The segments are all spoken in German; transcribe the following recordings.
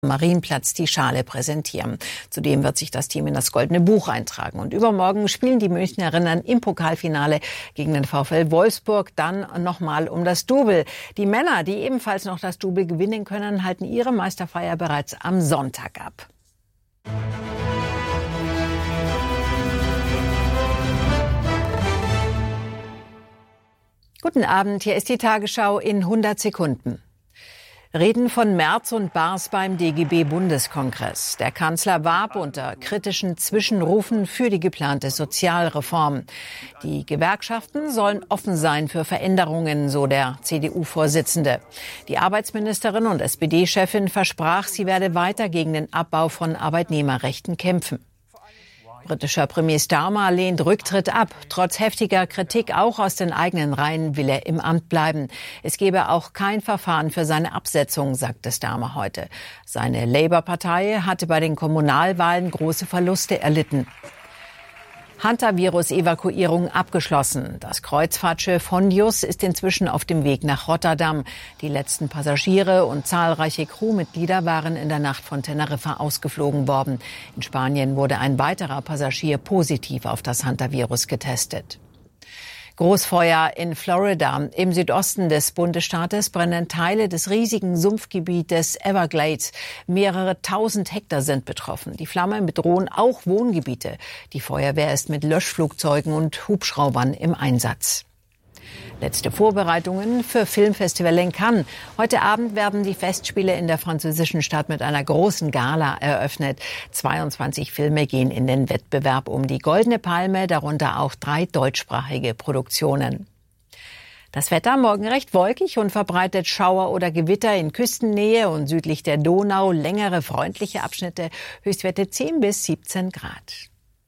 Marienplatz die Schale präsentieren. Zudem wird sich das Team in das Goldene Buch eintragen. Und übermorgen spielen die Münchnerinnen im Pokalfinale gegen den VfL Wolfsburg dann nochmal um das Double. Die Männer, die ebenfalls noch das Double gewinnen können, halten ihre Meisterfeier bereits am Sonntag ab. Guten Abend, hier ist die Tagesschau in 100 Sekunden. Reden von Merz und Baas beim DGB-Bundeskongress. Der Kanzler warb unter kritischen Zwischenrufen für die geplante Sozialreform. Die Gewerkschaften sollen offen sein für Veränderungen, so der CDU-Vorsitzende. Die Arbeitsministerin und SPD-Chefin versprach, sie werde weiter gegen den Abbau von Arbeitnehmerrechten kämpfen. Britischer Premier Starmer lehnt Rücktritt ab. Trotz heftiger Kritik auch aus den eigenen Reihen will er im Amt bleiben. Es gebe auch kein Verfahren für seine Absetzung, sagte Starmer heute. Seine Labour-Partei hatte bei den Kommunalwahlen große Verluste erlitten. Hantavirus-Evakuierung abgeschlossen. Das Kreuzfahrtschiff Hondius ist inzwischen auf dem Weg nach Rotterdam. Die letzten Passagiere und zahlreiche Crewmitglieder waren in der Nacht von Teneriffa ausgeflogen worden. In Spanien wurde ein weiterer Passagier positiv auf das Hantavirus getestet. Großfeuer in Florida. Im Südosten des Bundesstaates brennen Teile des riesigen Sumpfgebietes Everglades. Mehrere tausend Hektar sind betroffen. Die Flammen bedrohen auch Wohngebiete. Die Feuerwehr ist mit Löschflugzeugen und Hubschraubern im Einsatz. Letzte Vorbereitungen für Filmfestival in Cannes. Heute Abend werden die Festspiele in der französischen Stadt mit einer großen Gala eröffnet. 22 Filme gehen in den Wettbewerb um die Goldene Palme, darunter auch 3 deutschsprachige Produktionen. Das Wetter morgen recht wolkig und verbreitet Schauer oder Gewitter in Küstennähe und südlich der Donau. Längere freundliche Abschnitte, Höchstwerte 10 bis 17 Grad.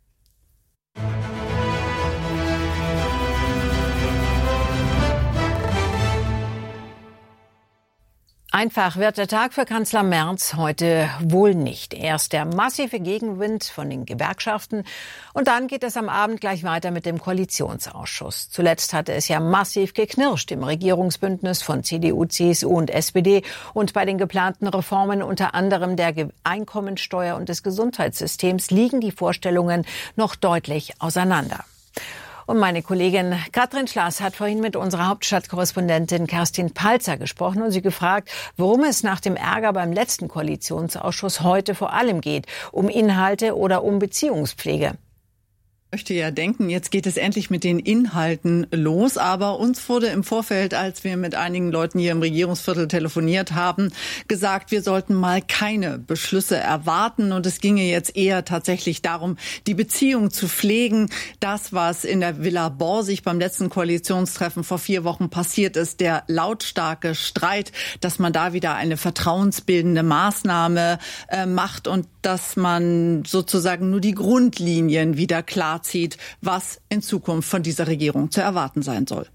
Einfach wird der Tag für Kanzler Merz heute wohl nicht. Erst der massive Gegenwind von den Gewerkschaften und dann geht es am Abend gleich weiter mit dem Koalitionsausschuss. Zuletzt hatte es ja massiv geknirscht im Regierungsbündnis von CDU, CSU und SPD und bei den geplanten Reformen unter anderem der Einkommensteuer und des Gesundheitssystems liegen die Vorstellungen noch deutlich auseinander. Und meine Kollegin Katrin Schlaß hat vorhin mit unserer Hauptstadtkorrespondentin Kerstin Palzer gesprochen und sie gefragt, worum es nach dem Ärger beim letzten Koalitionsausschuss heute vor allem geht. Um Inhalte oder um Beziehungspflege? Ich möchte ja denken, jetzt geht es endlich mit den Inhalten los. Aber uns wurde im Vorfeld, als wir mit einigen Leuten hier im Regierungsviertel telefoniert haben, gesagt, wir sollten mal keine Beschlüsse erwarten. Und es ginge jetzt eher tatsächlich darum, die Beziehung zu pflegen. Das, was in der Villa Borsig beim letzten Koalitionstreffen vor 4 Wochen passiert ist, der lautstarke Streit, dass man da wieder eine vertrauensbildende Maßnahme macht und dass man sozusagen nur die Grundlinien wieder klar zieht, was in Zukunft von dieser Regierung zu erwarten sein soll.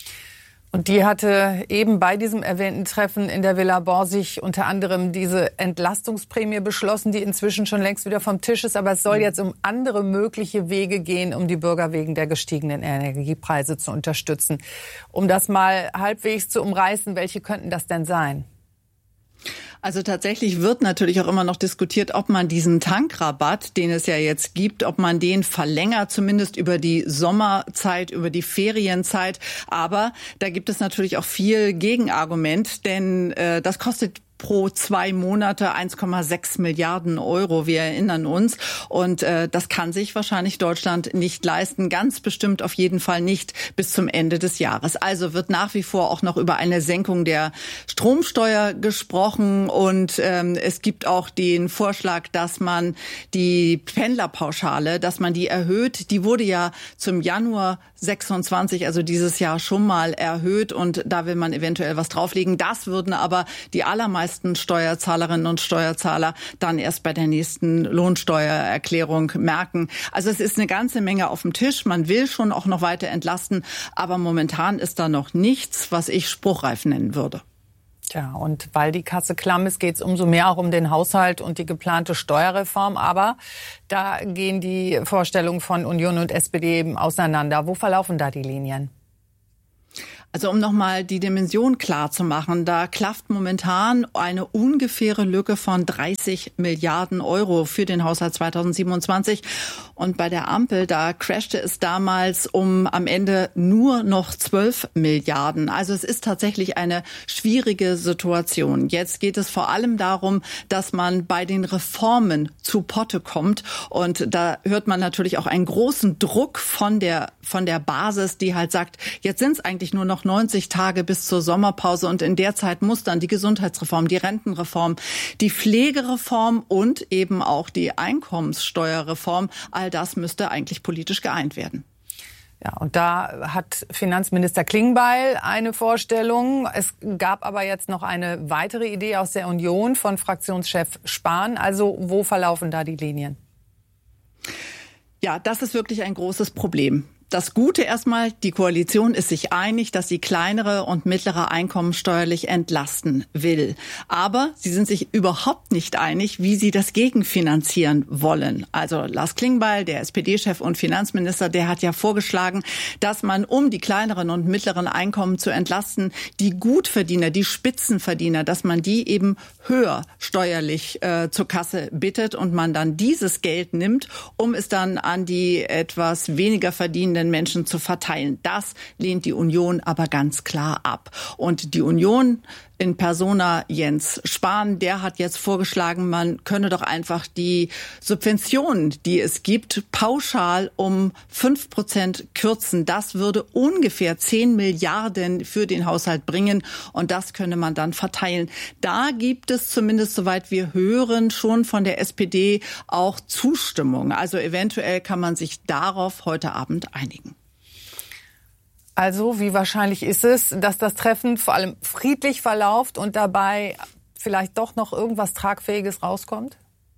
Und die hatte eben bei diesem erwähnten Treffen in der Villa Borsig unter anderem diese Entlastungsprämie beschlossen, die inzwischen schon längst wieder vom Tisch ist. Aber es soll jetzt um andere mögliche Wege gehen, um die Bürger wegen der gestiegenen Energiepreise zu unterstützen. Um das mal halbwegs zu umreißen, welche könnten das denn sein? Also tatsächlich wird natürlich auch immer noch diskutiert, ob man diesen Tankrabatt, den es ja jetzt gibt, ob man den verlängert, zumindest über die Sommerzeit, über die Ferienzeit. Aber da gibt es natürlich auch viel Gegenargument, denn das kostet pro 2 Monate 1,6 Milliarden Euro. Wir erinnern uns. Und das kann sich wahrscheinlich Deutschland nicht leisten. Ganz bestimmt auf jeden Fall nicht bis zum Ende des Jahres. Also wird nach wie vor auch noch über eine Senkung der Stromsteuer gesprochen. Und es gibt auch den Vorschlag, dass man die Pendlerpauschale, dass man die erhöht. Die wurde ja zum Januar 26, also dieses Jahr schon mal erhöht. Und da will man eventuell was drauflegen. Das würden aber die allermeisten Steuerzahlerinnen und Steuerzahler dann erst bei der nächsten Lohnsteuererklärung merken. Also es ist eine ganze Menge auf dem Tisch. Man will schon auch noch weiter entlasten, aber momentan ist da noch nichts, was ich spruchreif nennen würde. Tja, und weil die Kasse klamm ist, geht es umso mehr auch um den Haushalt und die geplante Steuerreform. Aber da gehen die Vorstellungen von Union und SPD eben auseinander. Wo verlaufen da die Linien? Also um nochmal die Dimension klar zu machen, da klafft momentan eine ungefähre Lücke von 30 Milliarden Euro für den Haushalt 2027. Und bei der Ampel, da crashte es damals um am Ende nur noch 12 Milliarden. Also es ist tatsächlich eine schwierige Situation. Jetzt geht es vor allem darum, dass man bei den Reformen zu Potte kommt. Und da hört man natürlich auch einen großen Druck von der Basis, die halt sagt, jetzt sind es eigentlich nur noch 90 Tage bis zur Sommerpause und in der Zeit muss dann die Gesundheitsreform, die Rentenreform, die Pflegereform und eben auch die Einkommenssteuerreform, all das müsste eigentlich politisch geeint werden. Ja, und da hat Finanzminister Klingbeil eine Vorstellung. Es gab aber jetzt noch eine weitere Idee aus der Union von Fraktionschef Spahn. Also wo verlaufen da die Linien? Ja, das ist wirklich ein großes Problem. Das Gute erstmal, die Koalition ist sich einig, dass sie kleinere und mittlere Einkommen steuerlich entlasten will. Aber sie sind sich überhaupt nicht einig, wie sie das gegenfinanzieren wollen. Also Lars Klingbeil, der SPD-Chef und Finanzminister, der hat ja vorgeschlagen, dass man, um die kleineren und mittleren Einkommen zu entlasten, die Gutverdiener, die Spitzenverdiener, dass man die eben höher steuerlich zur Kasse bittet und man dann dieses Geld nimmt, um es dann an die etwas weniger verdienenden Menschen zu verteilen. Das lehnt die Union aber ganz klar ab. Und die Union in persona Jens Spahn, der hat jetzt vorgeschlagen, man könne doch einfach die Subventionen, die es gibt, pauschal um 5% kürzen. Das würde ungefähr 10 Milliarden für den Haushalt bringen und das könne man dann verteilen. Da gibt es zumindest, soweit wir hören, schon von der SPD auch Zustimmung. Also eventuell kann man sich darauf heute Abend einigen. Also, wie wahrscheinlich ist es, dass das Treffen vor allem friedlich verläuft und dabei vielleicht doch noch irgendwas Tragfähiges rauskommt?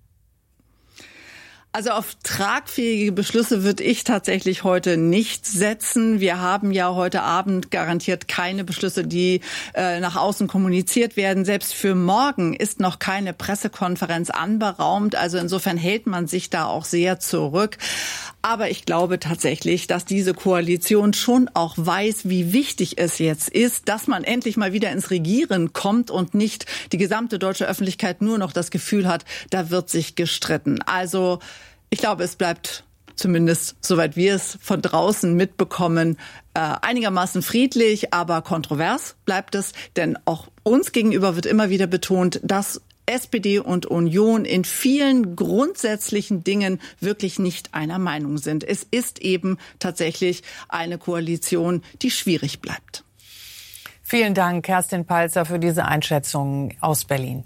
Also auf tragfähige Beschlüsse würde ich tatsächlich heute nicht setzen. Wir haben ja heute Abend garantiert keine Beschlüsse, die nach außen kommuniziert werden. Selbst für morgen ist noch keine Pressekonferenz anberaumt. Also insofern hält man sich da auch sehr zurück. Aber ich glaube tatsächlich, dass diese Koalition schon auch weiß, wie wichtig es jetzt ist, dass man endlich mal wieder ins Regieren kommt und nicht die gesamte deutsche Öffentlichkeit nur noch das Gefühl hat, da wird sich gestritten. Also ich glaube, es bleibt zumindest, soweit wir es von draußen mitbekommen, einigermaßen friedlich, aber kontrovers bleibt es. Denn auch uns gegenüber wird immer wieder betont, dass SPD und Union in vielen grundsätzlichen Dingen wirklich nicht einer Meinung sind. Es ist eben tatsächlich eine Koalition, die schwierig bleibt. Vielen Dank, Kerstin Palzer, für diese Einschätzung aus Berlin.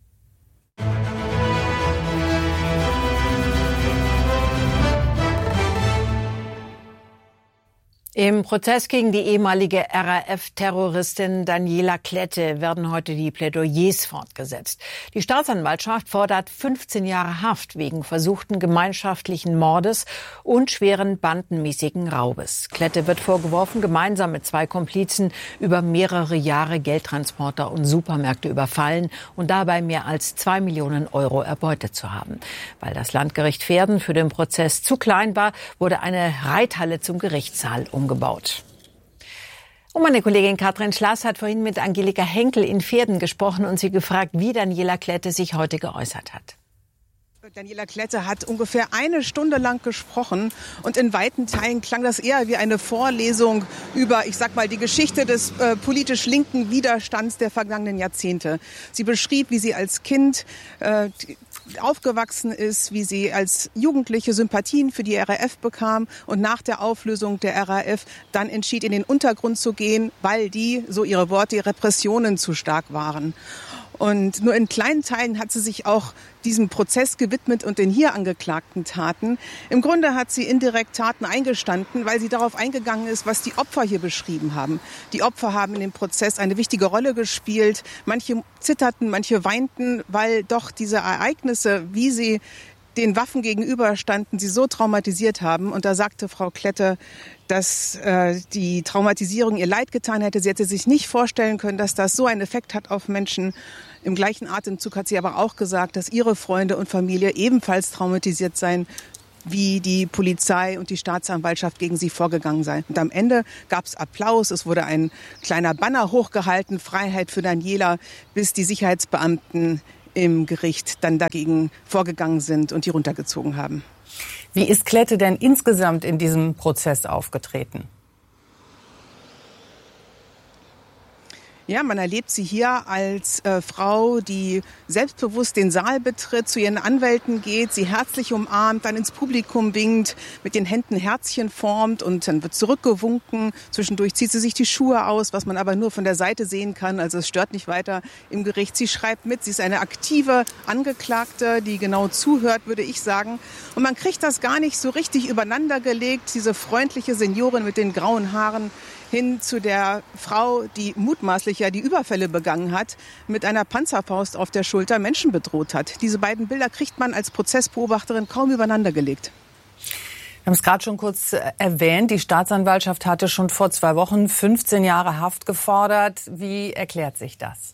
Im Prozess gegen die ehemalige RAF-Terroristin Daniela Klette werden heute die Plädoyers fortgesetzt. Die Staatsanwaltschaft fordert 15 Jahre Haft wegen versuchten gemeinschaftlichen Mordes und schweren bandenmäßigen Raubes. Klette wird vorgeworfen, gemeinsam mit 2 Komplizen über mehrere Jahre Geldtransporter und Supermärkte überfallen und dabei mehr als 2 Millionen Euro erbeutet zu haben. Weil das Landgericht Verden für den Prozess zu klein war, wurde eine Reithalle zum Gerichtssaal umgebaut. Und meine Kollegin Katrin Schlaß hat vorhin mit Angelika Henkel in Verden gesprochen und sie gefragt, wie Daniela Klette sich heute geäußert hat. Daniela Klette hat ungefähr 1 Stunde lang gesprochen und in weiten Teilen klang das eher wie eine Vorlesung über, ich sag mal, die Geschichte des politisch linken Widerstands der vergangenen Jahrzehnte. Sie beschrieb, wie sie als Kind aufgewachsen ist, wie sie als Jugendliche Sympathien für die RAF bekam und nach der Auflösung der RAF dann entschied, in den Untergrund zu gehen, weil die, so ihre Worte, die Repressionen zu stark waren. Und nur in kleinen Teilen hat sie sich auch diesem Prozess gewidmet und den hier angeklagten Taten. Im Grunde hat sie indirekt Taten eingestanden, weil sie darauf eingegangen ist, was die Opfer hier beschrieben haben. Die Opfer haben in dem Prozess eine wichtige Rolle gespielt. Manche zitterten, manche weinten, weil doch diese Ereignisse, wie sie den Waffen gegenüberstanden, sie so traumatisiert haben. Und da sagte Frau Klette, dass die Traumatisierung ihr leid getan hätte. Sie hätte sich nicht vorstellen können, dass das so einen Effekt hat auf Menschen. Im gleichen Atemzug hat sie aber auch gesagt, dass ihre Freunde und Familie ebenfalls traumatisiert seien wie die Polizei und die Staatsanwaltschaft gegen sie vorgegangen sei. Und am Ende gab es Applaus, es wurde ein kleiner Banner hochgehalten, Freiheit für Daniela, bis die Sicherheitsbeamten im Gericht dann dagegen vorgegangen sind und die runtergezogen haben. Wie ist Klette denn insgesamt in diesem Prozess aufgetreten? Ja, man erlebt sie hier als Frau, die selbstbewusst den Saal betritt, zu ihren Anwälten geht, sie herzlich umarmt, dann ins Publikum winkt, mit den Händen Herzchen formt und dann wird zurückgewunken. Zwischendurch zieht sie sich die Schuhe aus, was man aber nur von der Seite sehen kann. Also es stört nicht weiter im Gericht. Sie schreibt mit, sie ist eine aktive Angeklagte, die genau zuhört, würde ich sagen. Und man kriegt das gar nicht so richtig übereinander gelegt, diese freundliche Seniorin mit den grauen Haaren, hin zu der Frau, die mutmaßlich ja die Überfälle begangen hat, mit einer Panzerfaust auf der Schulter Menschen bedroht hat. Diese beiden Bilder kriegt man als Prozessbeobachterin kaum übereinander gelegt. Wir haben es gerade schon kurz erwähnt, die Staatsanwaltschaft hatte schon vor 2 Wochen 15 Jahre Haft gefordert. Wie erklärt sich das?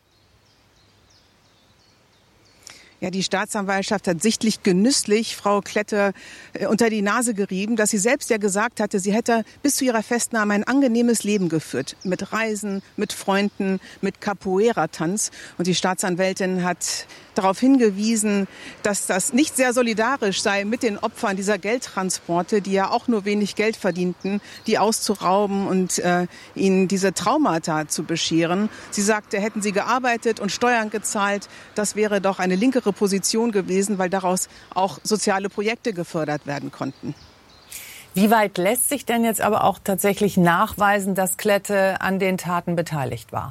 Ja, die Staatsanwaltschaft hat sichtlich genüsslich Frau Klette unter die Nase gerieben, dass sie selbst ja gesagt hatte, sie hätte bis zu ihrer Festnahme ein angenehmes Leben geführt. Mit Reisen, mit Freunden, mit Capoeira-Tanz. Und die Staatsanwältin hat darauf hingewiesen, dass das nicht sehr solidarisch sei mit den Opfern dieser Geldtransporte, die ja auch nur wenig Geld verdienten, die auszurauben und ihnen diese Traumata zu bescheren. Sie sagte, hätten sie gearbeitet und Steuern gezahlt, das wäre doch eine linkere Position gewesen, weil daraus auch soziale Projekte gefördert werden konnten. Wie weit lässt sich denn jetzt aber auch tatsächlich nachweisen, dass Klette an den Taten beteiligt war?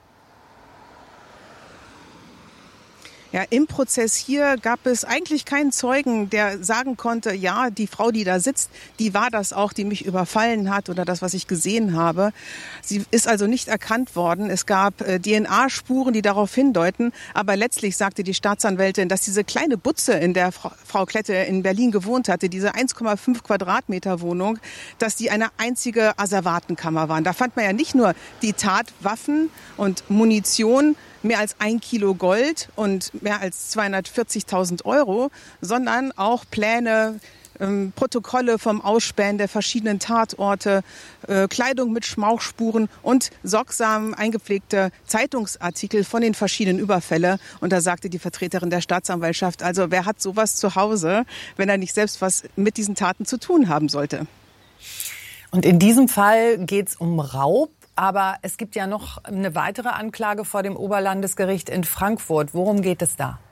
Ja, im Prozess hier gab es eigentlich keinen Zeugen, der sagen konnte, ja, die Frau, die da sitzt, die war das auch, die mich überfallen hat oder das, was ich gesehen habe. Sie ist also nicht erkannt worden. Es gab DNA-Spuren, die darauf hindeuten. Aber letztlich sagte die Staatsanwältin, dass diese kleine Butze, in der Frau Klette in Berlin gewohnt hatte, diese 1,5 Quadratmeter Wohnung, dass die eine einzige Asservatenkammer waren. Da fand man ja nicht nur die Tatwaffen und Munition, mehr als 1 Kilo Gold und mehr als 240.000 Euro, sondern auch Pläne, Protokolle vom Ausspähen der verschiedenen Tatorte, Kleidung mit Schmauchspuren und sorgsam eingepflegte Zeitungsartikel von den verschiedenen Überfällen. Und da sagte die Vertreterin der Staatsanwaltschaft, also wer hat sowas zu Hause, wenn er nicht selbst was mit diesen Taten zu tun haben sollte? Und in diesem Fall geht es um Raub. Aber es gibt ja noch eine weitere Anklage vor dem Oberlandesgericht in Frankfurt. Worum geht es da?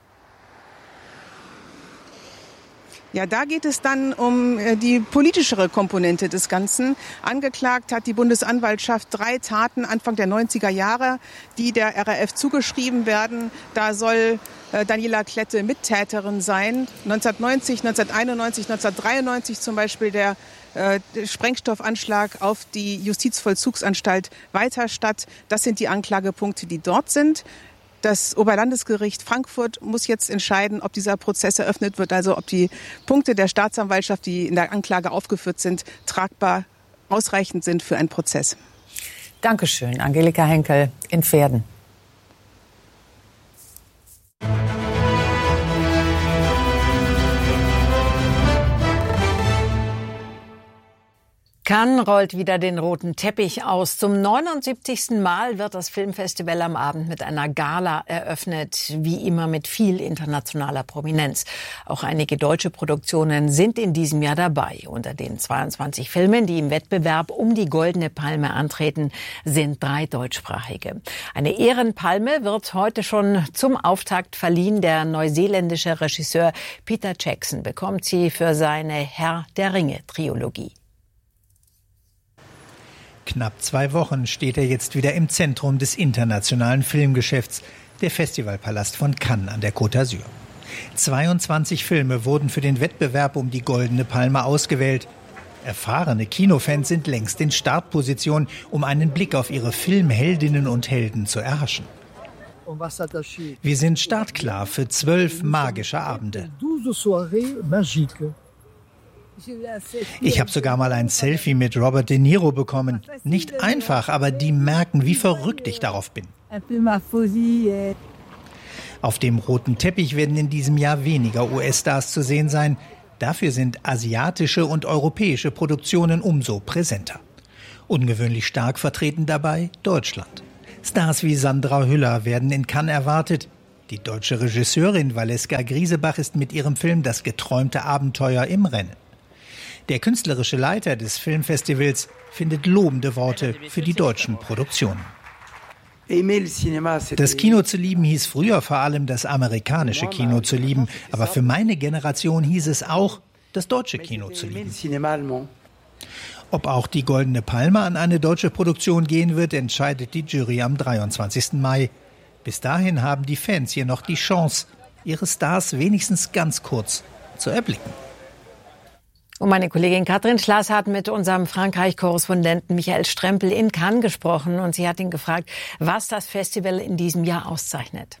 Ja, da geht es dann um die politischere Komponente des Ganzen. Angeklagt hat die Bundesanwaltschaft 3 Taten Anfang der 90er Jahre, die der RAF zugeschrieben werden. Da soll Daniela Klette Mittäterin sein. 1990, 1991, 1993 zum Beispiel der Sprengstoffanschlag auf die Justizvollzugsanstalt Weiterstadt. Das sind die Anklagepunkte, die dort sind. Das Oberlandesgericht Frankfurt muss jetzt entscheiden, ob dieser Prozess eröffnet wird, also ob die Punkte der Staatsanwaltschaft, die in der Anklage aufgeführt sind, tragbar ausreichend sind für einen Prozess. Dankeschön, Angelika Henkel in Pferden. Cannes rollt wieder den roten Teppich aus. Zum 79. Mal wird das Filmfestival am Abend mit einer Gala eröffnet, wie immer mit viel internationaler Prominenz. Auch einige deutsche Produktionen sind in diesem Jahr dabei. Unter den 22 Filmen, die im Wettbewerb um die Goldene Palme antreten, sind 3 deutschsprachige. Eine Ehrenpalme wird heute schon zum Auftakt verliehen. Der neuseeländische Regisseur Peter Jackson bekommt sie für seine Herr der Ringe-Trilogie. Knapp 2 Wochen steht er jetzt wieder im Zentrum des internationalen Filmgeschäfts, der Festivalpalast von Cannes an der Côte d'Azur. 22 Filme wurden für den Wettbewerb um die Goldene Palme ausgewählt. Erfahrene Kinofans sind längst in Startposition, um einen Blick auf ihre Filmheldinnen und Helden zu erhaschen. Wir sind startklar für 12 magische Abende. Ich habe sogar mal ein Selfie mit Robert De Niro bekommen. Nicht einfach, aber die merken, wie verrückt ich darauf bin. Auf dem roten Teppich werden in diesem Jahr weniger US-Stars zu sehen sein. Dafür sind asiatische und europäische Produktionen umso präsenter. Ungewöhnlich stark vertreten dabei Deutschland. Stars wie Sandra Hüller werden in Cannes erwartet. Die deutsche Regisseurin Valeska Griesebach ist mit ihrem Film Das geträumte Abenteuer im Rennen. Der künstlerische Leiter des Filmfestivals findet lobende Worte für die deutschen Produktionen. Das Kino zu lieben hieß früher vor allem das amerikanische Kino zu lieben. Aber für meine Generation hieß es auch, das deutsche Kino zu lieben. Ob auch die Goldene Palme an eine deutsche Produktion gehen wird, entscheidet die Jury am 23. Mai. Bis dahin haben die Fans hier noch die Chance, ihre Stars wenigstens ganz kurz zu erblicken. Und meine Kollegin Katrin Schlaß hat mit unserem Frankreich-Korrespondenten Michael Strempel in Cannes gesprochen und sie hat ihn gefragt, was das Festival in diesem Jahr auszeichnet.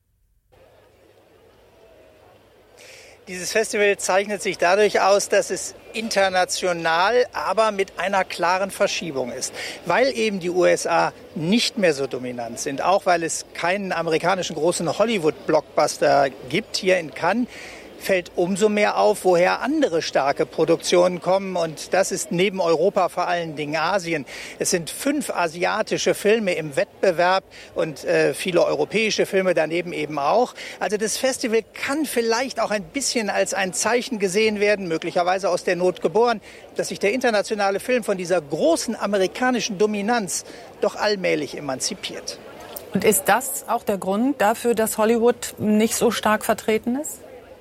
Dieses Festival zeichnet sich dadurch aus, dass es international, aber mit einer klaren Verschiebung ist. Weil eben die USA nicht mehr so dominant sind, auch weil es keinen amerikanischen großen Hollywood-Blockbuster gibt hier in Cannes, fällt umso mehr auf, woher andere starke Produktionen kommen. Und das ist neben Europa vor allen Dingen Asien. Es sind 5 asiatische Filme im Wettbewerb und viele europäische Filme daneben eben auch. Also das Festival kann vielleicht auch ein bisschen als ein Zeichen gesehen werden, möglicherweise aus der Not geboren, dass sich der internationale Film von dieser großen amerikanischen Dominanz doch allmählich emanzipiert. Und ist das auch der Grund dafür, dass Hollywood nicht so stark vertreten ist?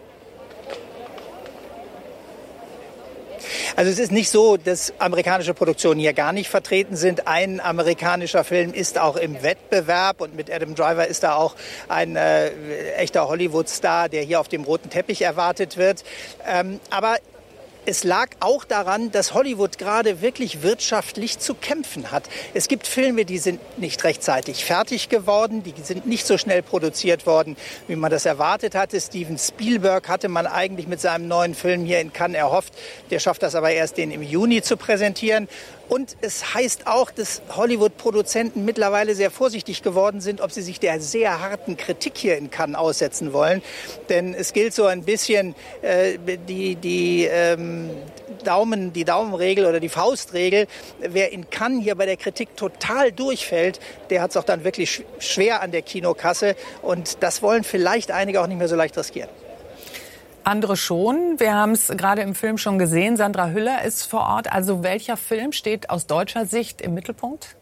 Also es ist nicht so, dass amerikanische Produktionen hier gar nicht vertreten sind. Ein amerikanischer Film ist auch im Wettbewerb und mit Adam Driver ist da auch ein echter Hollywood-Star, der hier auf dem roten Teppich erwartet wird. Aber es lag auch daran, dass Hollywood gerade wirklich wirtschaftlich zu kämpfen hat. Es gibt Filme, die sind nicht rechtzeitig fertig geworden, die sind nicht so schnell produziert worden, wie man das erwartet hatte. Steven Spielberg hatte man eigentlich mit seinem neuen Film hier in Cannes erhofft. Der schafft das aber erst, den im Juni zu präsentieren. Und es heißt auch, dass Hollywood-Produzenten mittlerweile sehr vorsichtig geworden sind, ob sie sich der sehr harten Kritik hier in Cannes aussetzen wollen. Denn es gilt so ein bisschen die Daumenregel oder die Faustregel. Wer in Cannes hier bei der Kritik total durchfällt, der hat es auch dann wirklich schwer an der Kinokasse. Und das wollen vielleicht einige auch nicht mehr so leicht riskieren. Andere schon. Wir haben es gerade im Film schon gesehen. Sandra Hüller ist vor Ort. Also welcher Film steht aus deutscher Sicht im Mittelpunkt?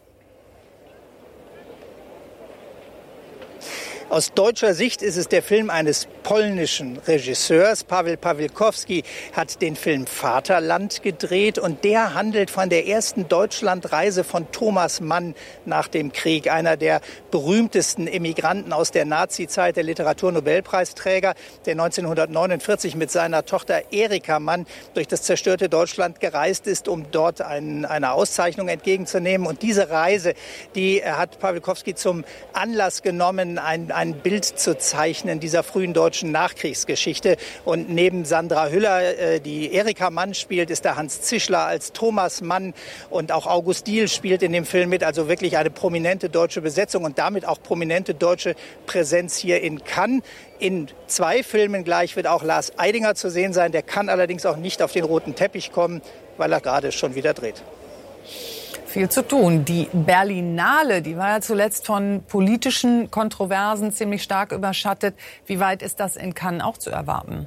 Aus deutscher Sicht ist es der Film eines polnischen Regisseurs. Paweł Pawlikowski hat den Film Vaterland gedreht und der handelt von der ersten Deutschlandreise von Thomas Mann nach dem Krieg. Einer der berühmtesten Emigranten aus der Nazizeit, der Literaturnobelpreisträger, der 1949 mit seiner Tochter Erika Mann durch das zerstörte Deutschland gereist ist, um dort eine Auszeichnung entgegenzunehmen. Und diese Reise, die hat Pawlikowski zum Anlass genommen, ein Bild zu zeichnen dieser frühen deutschen Nachkriegsgeschichte. Und neben Sandra Hüller, die Erika Mann spielt, ist da Hans Zischler als Thomas Mann und auch August Diehl spielt in dem Film mit. Also wirklich eine prominente deutsche Besetzung und damit auch prominente deutsche Präsenz hier in Cannes. In 2 Filmen gleich wird auch Lars Eidinger zu sehen sein. Der kann allerdings auch nicht auf den roten Teppich kommen, weil er gerade schon wieder dreht. Viel zu tun. Die Berlinale, die war ja zuletzt von politischen Kontroversen ziemlich stark überschattet. Wie weit ist das in Cannes auch zu erwarten?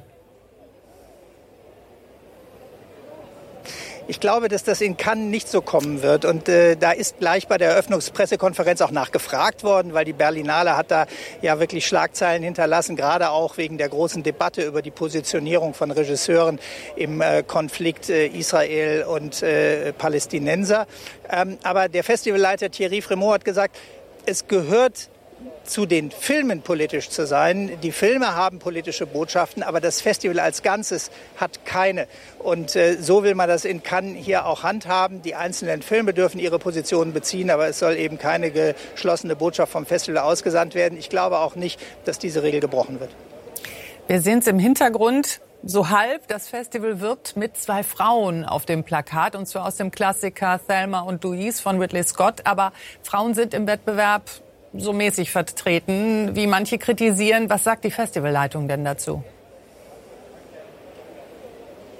Ich glaube, dass das in Cannes nicht so kommen wird. Und da ist gleich bei der Eröffnungspressekonferenz auch nachgefragt worden, weil die Berlinale hat da ja wirklich Schlagzeilen hinterlassen, gerade auch wegen der großen Debatte über die Positionierung von Regisseuren im Konflikt Israel und Palästinenser. Aber der Festivalleiter Thierry Frémaux hat gesagt, es gehört zu den Filmen politisch zu sein. Die Filme haben politische Botschaften, aber das Festival als Ganzes hat keine. Und so will man das in Cannes hier auch handhaben. Die einzelnen Filme dürfen ihre Positionen beziehen, aber es soll eben keine geschlossene Botschaft vom Festival ausgesandt werden. Ich glaube auch nicht, dass diese Regel gebrochen wird. Wir sehen es im Hintergrund. So halb, das Festival wirbt mit 2 Frauen auf dem Plakat, und zwar aus dem Klassiker Thelma und Louise von Ridley Scott. Aber Frauen sind im Wettbewerb so mäßig vertreten, wie manche kritisieren. Was sagt die Festivalleitung denn dazu?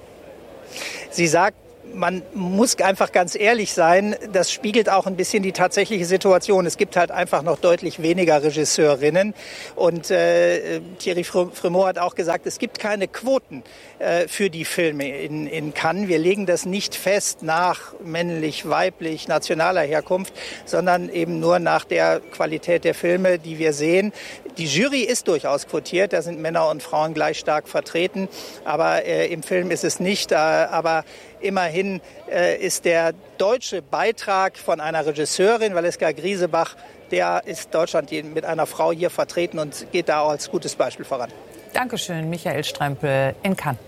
sie sagt, man muss einfach ganz ehrlich sein, das spiegelt auch ein bisschen die tatsächliche Situation. Es gibt halt einfach noch deutlich weniger Regisseurinnen. Und Thierry Frémaux hat auch gesagt, es gibt keine Quoten für die Filme in Cannes. Wir legen das nicht fest nach männlich, weiblich, nationaler Herkunft, sondern eben nur nach der Qualität der Filme, die wir sehen. Die Jury ist durchaus quotiert, da sind Männer und Frauen gleich stark vertreten, aber im Film ist es nicht. Aber immerhin ist der deutsche Beitrag von einer Regisseurin, Valeska Griesebach, der ist Deutschland mit einer Frau hier vertreten und geht da auch als gutes Beispiel voran. Dankeschön, Michael Strempel in Cannes.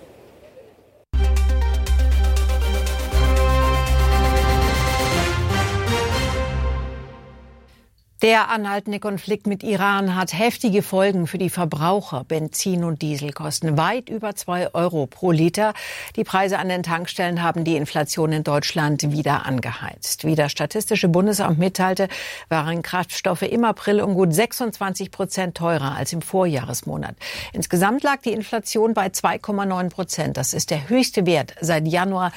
Der anhaltende Konflikt mit Iran hat heftige Folgen für die Verbraucher. Benzin und Diesel kosten weit über 2 Euro pro Liter. Die Preise an den Tankstellen haben die Inflation in Deutschland wieder angeheizt. Wie das Statistische Bundesamt mitteilte, waren Kraftstoffe im April um gut 26% teurer als im Vorjahresmonat. Insgesamt lag die Inflation bei 2,9%. Das ist der höchste Wert seit Januar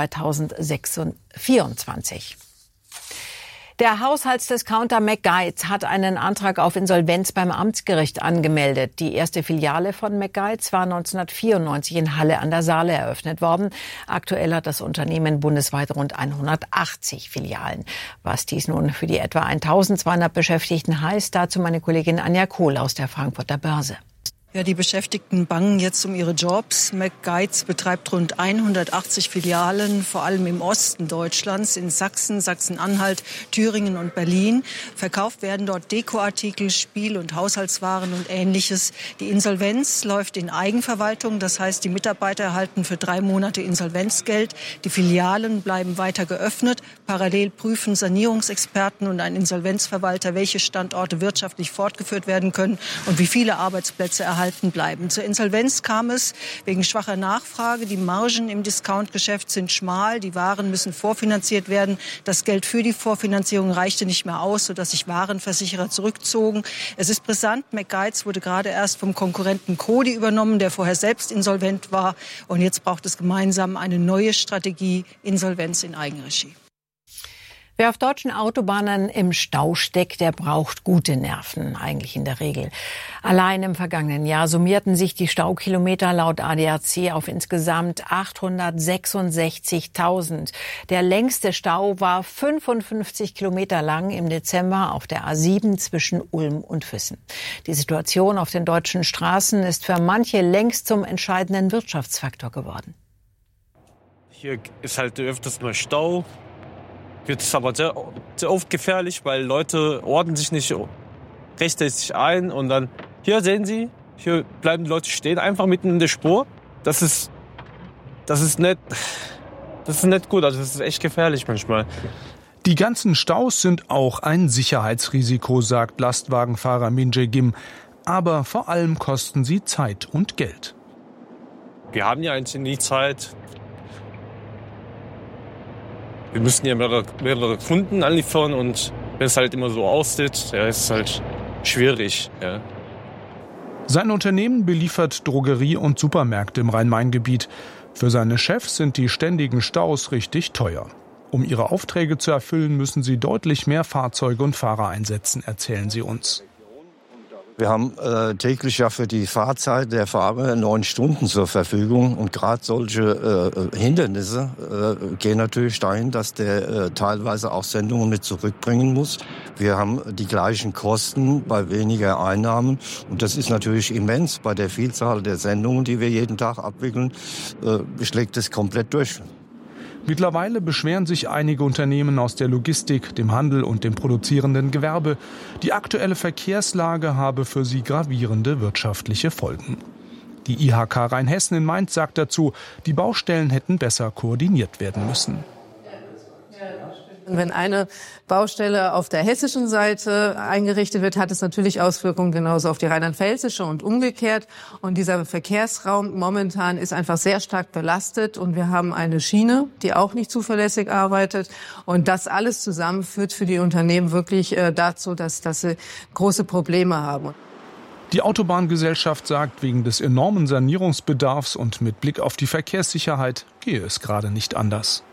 2024. Der Haushaltsdiscounter McGuides hat einen Antrag auf Insolvenz beim Amtsgericht angemeldet. Die erste Filiale von McGuides war 1994 in Halle an der Saale eröffnet worden. Aktuell hat das Unternehmen bundesweit rund 180 Filialen. Was dies nun für die etwa 1200 Beschäftigten heißt, dazu meine Kollegin Anja Kohl aus der Frankfurter Börse. Ja, die Beschäftigten bangen jetzt um ihre Jobs. McGuides betreibt rund 180 Filialen, vor allem im Osten Deutschlands, in Sachsen, Sachsen-Anhalt, Thüringen und Berlin. Verkauft werden dort Dekoartikel, Spiel- und Haushaltswaren und Ähnliches. Die Insolvenz läuft in Eigenverwaltung. Das heißt, die Mitarbeiter erhalten für 3 Monate Insolvenzgeld. Die Filialen bleiben weiter geöffnet. Parallel prüfen Sanierungsexperten und ein Insolvenzverwalter, welche Standorte wirtschaftlich fortgeführt werden können und wie viele Arbeitsplätze erhalten bleiben. Zur Insolvenz kam es wegen schwacher Nachfrage. Die Margen im Discountgeschäft sind schmal. Die Waren müssen vorfinanziert werden. Das Geld für die Vorfinanzierung reichte nicht mehr aus, sodass sich Warenversicherer zurückzogen. Es ist brisant. McGuides wurde gerade erst vom Konkurrenten Coty übernommen, der vorher selbst insolvent war. Und jetzt braucht es gemeinsam eine neue Strategie, Insolvenz in Eigenregie. Wer auf deutschen Autobahnen im Stau steckt, der braucht gute Nerven, eigentlich in der Regel. Allein im vergangenen Jahr summierten sich die Staukilometer laut ADAC auf insgesamt 866.000. Der längste Stau war 55 Kilometer lang im Dezember auf der A7 zwischen Ulm und Füssen. Die Situation auf den deutschen Straßen ist für manche längst zum entscheidenden Wirtschaftsfaktor geworden. Hier ist halt öfters mal Stau. Wird es aber sehr oft gefährlich, weil Leute ordnen sich nicht rechtzeitig ein und dann, hier sehen Sie, hier bleiben die Leute stehen, einfach mitten in der Spur. Das ist nicht gut, also das ist echt gefährlich manchmal. Die ganzen Staus sind auch ein Sicherheitsrisiko, sagt Lastwagenfahrer Minje Gim. Aber vor allem kosten sie Zeit und Geld. Wir haben ja eigentlich nie Zeit. Wir müssen ja mehrere Kunden anliefern und wenn es halt immer so aussieht, ja, ist es halt schwierig. Ja. Sein Unternehmen beliefert Drogerie- und Supermärkte im Rhein-Main-Gebiet. Für seine Chefs sind die ständigen Staus richtig teuer. Um ihre Aufträge zu erfüllen, müssen sie deutlich mehr Fahrzeuge und Fahrer einsetzen, erzählen sie uns. Wir haben täglich ja für die Fahrzeit der Fahrer 9 Stunden zur Verfügung. Und gerade solche Hindernisse gehen natürlich dahin, dass der teilweise auch Sendungen mit zurückbringen muss. Wir haben die gleichen Kosten bei weniger Einnahmen. Und das ist natürlich immens. Bei der Vielzahl der Sendungen, die wir jeden Tag abwickeln, schlägt es komplett durch. Mittlerweile beschweren sich einige Unternehmen aus der Logistik, dem Handel und dem produzierenden Gewerbe. Die aktuelle Verkehrslage habe für sie gravierende wirtschaftliche Folgen. Die IHK Rheinhessen in Mainz sagt dazu, die Baustellen hätten besser koordiniert werden müssen. Wenn eine Baustelle auf der hessischen Seite eingerichtet wird, hat es natürlich Auswirkungen genauso auf die rheinland-pfälzische und umgekehrt. Und dieser Verkehrsraum momentan ist einfach sehr stark belastet. Und wir haben eine Schiene, die auch nicht zuverlässig arbeitet. Und das alles zusammen führt für die Unternehmen wirklich dazu, dass sie große Probleme haben. Die Autobahngesellschaft sagt, wegen des enormen Sanierungsbedarfs und mit Blick auf die Verkehrssicherheit gehe es gerade nicht anders.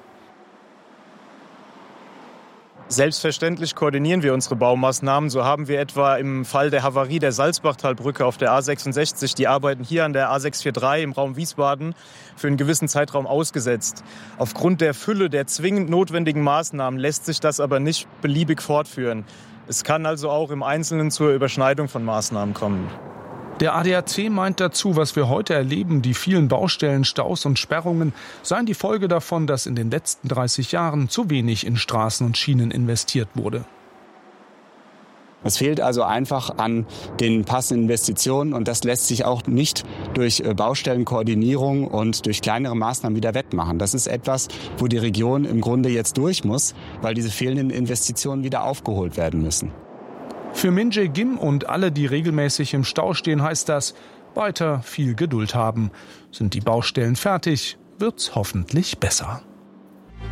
Selbstverständlich koordinieren wir unsere Baumaßnahmen. So haben wir etwa im Fall der Havarie der Salzbachtalbrücke auf der A66 die Arbeiten hier an der A643 im Raum Wiesbaden für einen gewissen Zeitraum ausgesetzt. Aufgrund der Fülle der zwingend notwendigen Maßnahmen lässt sich das aber nicht beliebig fortführen. Es kann also auch im Einzelnen zur Überschneidung von Maßnahmen kommen. Der ADAC meint dazu, was wir heute erleben, die vielen Baustellen, Staus und Sperrungen, seien die Folge davon, dass in den letzten 30 Jahren zu wenig in Straßen und Schienen investiert wurde. Es fehlt also einfach an den passenden Investitionen und das lässt sich auch nicht durch Baustellenkoordinierung und durch kleinere Maßnahmen wieder wettmachen. Das ist etwas, wo die Region im Grunde jetzt durch muss, weil diese fehlenden Investitionen wieder aufgeholt werden müssen. Für Min Jae-kim und alle, die regelmäßig im Stau stehen, heißt das, weiter viel Geduld haben. Sind die Baustellen fertig, wird's hoffentlich besser.